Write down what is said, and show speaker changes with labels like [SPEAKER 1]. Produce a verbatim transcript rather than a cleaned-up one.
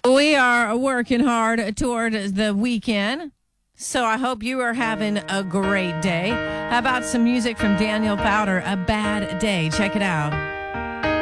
[SPEAKER 1] We are working hard toward the weekend, so I hope you are having a great day. How about some music from Daniel Powter, A Bad Day? Check it out.